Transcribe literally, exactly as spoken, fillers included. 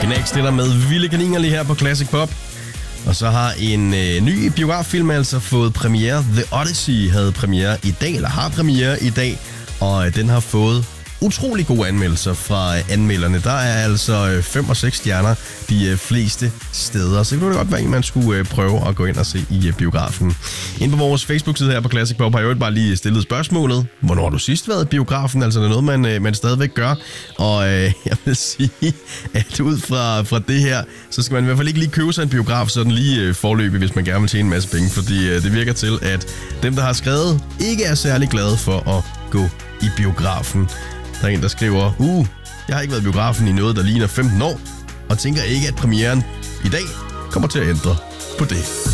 Knack stiller med Vilde Kaniner lige her på Classic Pop. Og så har en øh, ny biograffilm altså fået premiere. The Odyssey havde premiere i dag, eller har premiere i dag. Og øh, den har fået utrolig gode anmeldelser fra øh, anmelderne. Der er altså øh, fem og seks stjerner de øh, fleste steder. Så det kunne det godt være, at man skulle øh, prøve at gå ind og se i øh, biografen. Inde på vores Facebook-side her på Classic Pop har jeg jo bare lige stillet spørgsmålet. Hvornår har du sidst været i biografen? Altså det er noget, man, øh, man stadigvæk gør. Og øh, jeg vil sige, at ud fra, fra det her, så skal man i hvert fald ikke lige købe sig en biograf sådan lige øh, forløbig, hvis man gerne vil tjene en masse penge. Fordi øh, det virker til, at dem, der har skrevet, ikke er særlig glade for at gå i biografen. Der er en, der skriver, uh, jeg har ikke været i biografen i noget, der ligner femten år, og tænker ikke, at premieren i dag kommer til at ændre på det.